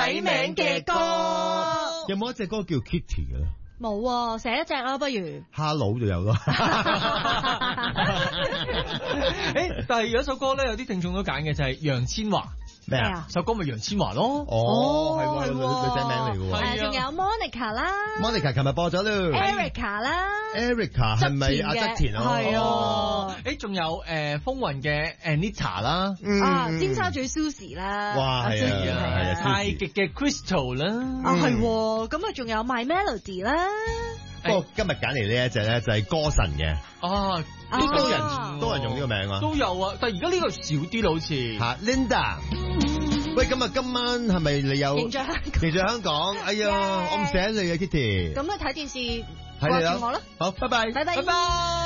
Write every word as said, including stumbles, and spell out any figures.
睇名嘅歌。 有冇一隻歌叫 Kitty 嘅咧？ 冇，寫一隻啦，不如。 Hello 就有咯。 誒，但係有一首歌咧，有啲聽眾都揀嘅就係楊千嬅。 咩啊？ 首歌咪楊千嬅咯。 哦，係喎，女女仔名嚟嘅喎。 誒，仲有 Monica 啦。 Monica 琴日播咗咯。 Erica 啦。 Erica 係咪阿側田啊？ 係啊。 誒，仲有誒風雲嘅 Anita 啦。 啊，尖沙咀 Susie 啦。 哇，係啊，係啊， 太極嘅 Crystal 啦。 啊，係。咁啊，仲有 My Melody 啦。 不過今日揀嚟呢一隻咧就係歌神嘅。 啊， 都多人多人用呢個名啊。 都有啊，但係而家呢個少啲咯，好似。 嚇 Linda。喂，咁啊，今晚係咪你有迎着香港？ 迎着香港，哎呀，我唔捨你啊 Kitty。 咁啊，睇電視掛住我啦。 好，拜拜， 拜拜， 拜拜。